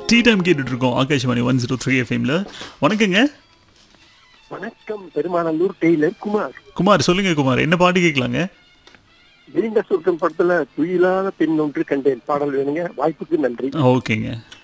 Tea time கேட்டுட்டு இருக்கோம் ஆகாஷ்வாணி 103 எஃப்எம்ல. வணக்கங்க. வணக்கம், பெருமாநல்லூர் டெய்லர் குமார். குமார் சொல்லுங்க குமார், என்ன பாட்டு கேட்கலாங்க? நீண்ட சொர்க்கம் படத்துல துயிலான பெண் ஒன்று கண்டேன் பாடல் வேணுங்க. வாய்ப்புக்கு நன்றி. ஓகேங்க.